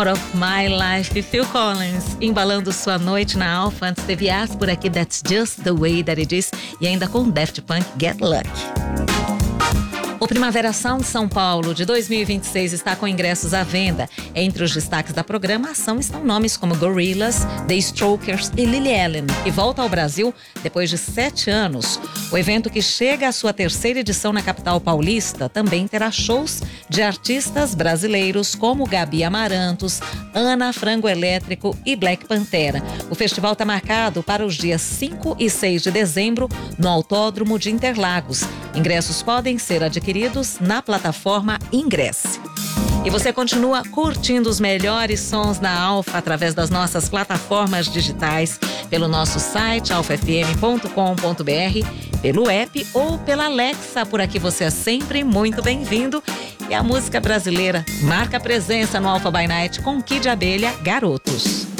Out of My Life, Phil Collins, embalando sua noite na Alfa. Antes teve As por aqui, That's Just the Way That It Is, e ainda com Daft Punk, Get Lucky. O Primavera Sound São Paulo de 2026 está com ingressos à venda. Entre os destaques da programação estão nomes como Gorillaz, The Strokers e Lily Allen, que volta ao Brasil depois de 7 anos. O evento, que chega à sua 3ª edição na capital paulista, também terá shows de artistas brasileiros como Gabi Amarantos, Ana Frango Elétrico e Black Pantera. O festival está marcado para os dias 5 e 6 de dezembro no Autódromo de Interlagos. Ingressos podem ser adquiridos na plataforma Ingresse. E você continua curtindo os melhores sons na Alfa através das nossas plataformas digitais, pelo nosso site alfafm.com.br, pelo app ou pela Alexa. Por aqui você é sempre muito bem-vindo. E a música brasileira marca presença no Alfa by Night com Kid Abelha, Garotos.